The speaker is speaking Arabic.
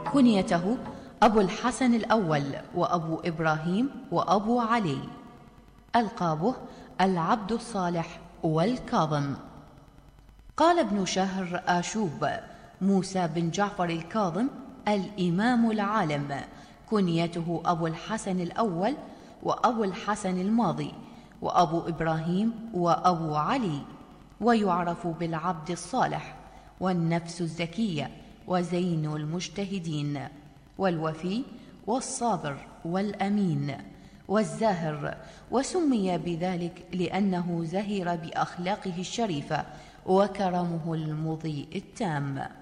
كنيته أبو الحسن الأول وأبو إبراهيم وأبو علي. ألقابه العبد الصالح والكاظم. قال ابن شهر آشوب: موسى بن جعفر الكاظم الإمام العالم، كنيته أبو الحسن الأول وأبو الحسن الماضي وأبو إبراهيم وأبو علي، ويعرف بالعبد الصالح والنفس الزكية وزين المجتهدين والوفي والصابر والأمين والزاهر، وسمي بذلك لأنه زهر بأخلاقه الشريفة وكرمه المضيء التام.